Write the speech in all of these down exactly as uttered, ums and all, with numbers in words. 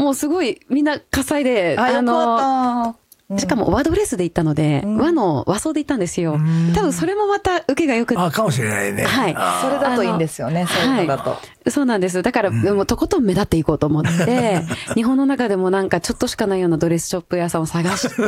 もうすごいみんな火災で、 あ、よかった。 しかも和ドレスで行ったので、うん、和の和装で行ったんですよ。多分それもまた受けがよくて。 あ、かもしれないね。 はい。 それだといいんですよね、そういうのだと。はい、 そうなんです。だから、うん、もうとことん目立っていこうと思って、日本の中でもなんかちょっとしかないようなドレスショップ屋さんを探して、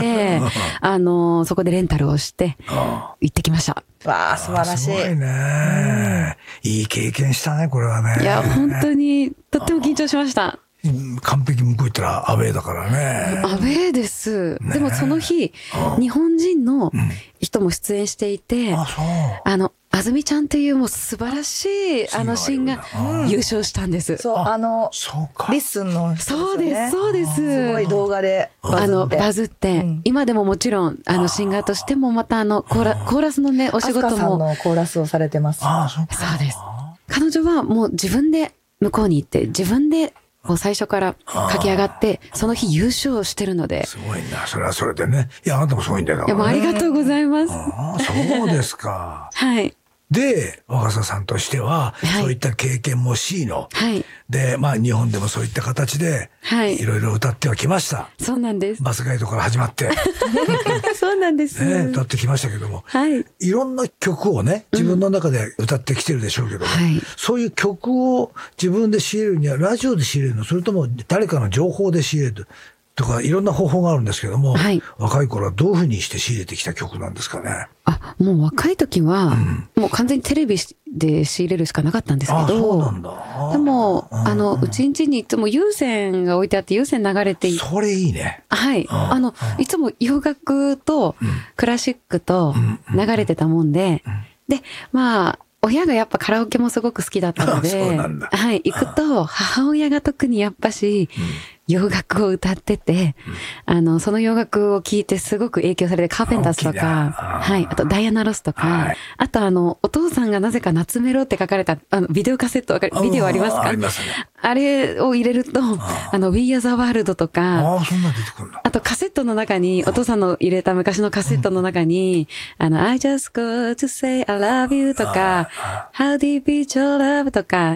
あの、そこでレンタルをして、行ってきました。 わあ、素晴らしい。すごいね、うん。いい経験したね、これはね。 いや、本当に、とっても緊張しました。 完璧向こう行ったらアウェーだからね。 アウェーです。ね、でもその日、日本人の人も出演していて、うん、あ、そう。あの、あずみちゃんっていうもう素晴らしい、あのシーンが優勝したんです。 そう、あの、そうか。リッスンの人ですよね。 そうです、そうです。 すごい動画であの、バズって、うん、今でももちろん、あの、シンガーとしてもまたあの、コーラ、コーラスのね、お仕事も。 アスカさんのコーラスをされてます。 ああ、そうか。 そうです。彼女はもう自分で向こうに行って、自分でもう最初から駆け上がって、その日優勝してるので。 すごいな。それはそれでね。いや、あなたもすごいんだよ。 いや、もうありがとうございます。 ああ、そうですか。 はい。 で、若狭さんとしては、はい、そういった経験も C の。はい。で、まあ日本でもそういった形で、はい。いろいろ歌ってはきました。 そうなんです。 バスガイドから始まって。 そうなんです。 ね、歌ってきましたけども。はい。いろんな曲をね、自分の中で歌ってきてるでしょうけども。はい。そういう曲を自分で仕入れるには、ラジオで仕入れるの、それとも誰かの情報で仕入れるとか、いろんな方法があるんですけども、はい、若い頃はどういうふうにして仕入れてきた曲なんですかね。 あ、もう若い時は、うん、もう完全にテレビで仕入れるしかなかったんですけど、あ、そうなんだ。でも、あの、うちんちにいつも有線が置いてあって、有線流れていて。 それいいね。 はい。あの、いつも洋楽とクラシックと流れてたもんで、で、まあ、親がやっぱカラオケもすごく好きだったので、 そうなんだ。 はい、行くと、母親が特にやっぱし、うん、洋楽を歌ってて、うん、あの、その洋楽を聴いてすごく影響されて、カーペンターズとか、はい、あとダイアナ・ロスとか、はい、あとあの、お父さんがなぜか夏メロって書かれた、あの、ビデオカセット、ビデオありますか？ ありますね。 あれを入れると、あの、We Are the World とか、 あ、そんな出てくるんだ。 あとカセットの中に、お父さんの入れた昔のカセットの中に、うん、あの、I just go to say I love you とか、How deep is your love とか、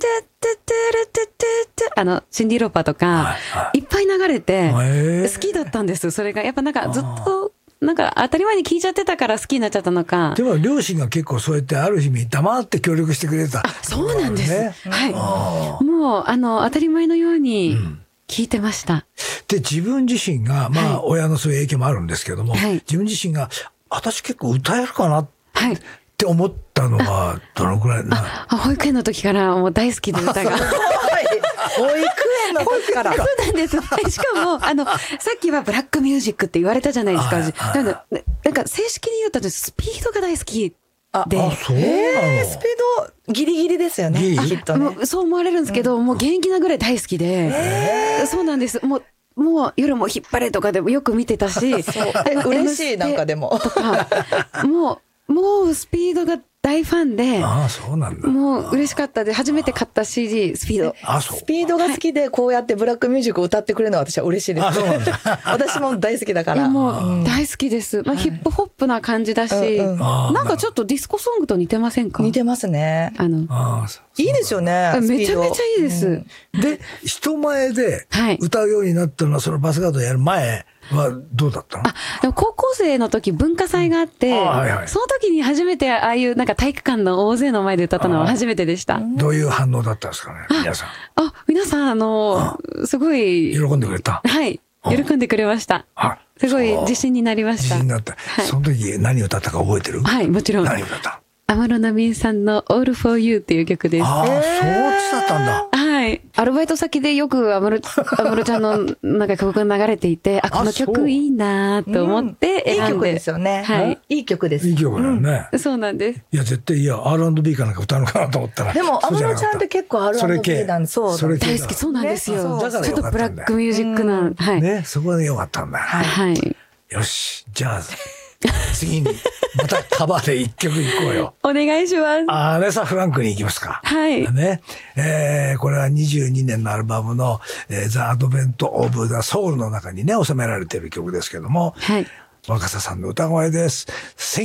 あの、シンディ・ローパーとか、いっぱい流れて、好きだったんです。それが、やっぱなんかずっと、なんか当たり前に聞いちゃってたから好きになっちゃったのか。 でも両親が結構そうやってある意味黙って協力してくれた。 あ、そうなんです。ね、はい。もう、あの、当たり前のように聞いてました。うん、 で、自分自身が、まあ、はい、親のそういう影響もあるんですけども、はい、自分自身が、私結構歌えるかな、はい、って思ったのは、どのくらいな。 あ、保育園の時からもう大好きで歌が。 保育園の時から。 そうなんです。しかも、あの、さっきはブラックミュージックって言われたじゃないですか。なんか、なんか正式に言うとスピードが大好きで。 あ、そうなの？ スピードギリギリですよね。きっとね。 そう思われるんですけど、もう元気なぐらい大好きで。そうなんです。もう、もう夜も引っ張れとかでもよく見てたし。 嬉しい、なんかでも。 とか、もう、もうスピードが大ファンで、 ああ、そうなんだ。 もう嬉しかったで、初めて買った シーディー、スピード。 あ、そう。 スピードが好きで、こうやってブラックミュージックを歌ってくれるのは私は嬉しいです。 あ、そうなんだ。 私も大好きだから。 もう大好きです。まあ、ヒップホップな感じだし、なんかちょっとディスコソングと似てませんか？ 似てますね。 あの、 いいですよね。 めちゃめちゃいいです。 で、人前で歌うようになったのは、そのバスガードやる前はどうだったの？ あ、でも高校生の時文化祭があって、はいはい、その時に初めてああいうなんか体育館の大勢の前で歌ったのは初めてでした。 どういう反応だったんですかね、皆さん。 あ、皆さん、あの、すごい。 喜んでくれた？ はい。喜んでくれました。すごい自信になりました。 自信になった。はい、その時何歌ったか覚えてる？ はい、もちろん。 何歌った？ 安室奈美恵さんの All for You っていう曲です。 ああ、そうだったんだ。 はい。アルバイト先でよく安室、安室ちゃんのなんか曲が流れていて、あ、この曲いいなと思って選んで、うん。いい曲ですよね。 はい。 いい曲です。 いい曲だよね、 うん。そうなんです。 いや、絶対いや、アールアンドビー かなんか歌うのかなと思ったら。 でも、安室ちゃんって結構 アールアンドビー なんで、そう。 大好き、そうなんですよ。ね、ちょっとブラックミュージックな、うん、はい。 ね、そこでよかったんだ。 はい。はい。 よし、じゃあ、次に、またカバーで一曲いこうよ。 お願いします。 アレサ・フランクに行きますか。 はい。 ね。えー、これはにじゅうにねんのアルバムの、えー、The Advent of the Soul の中にね、収められている曲ですけども、はい。若狭さんの歌声です。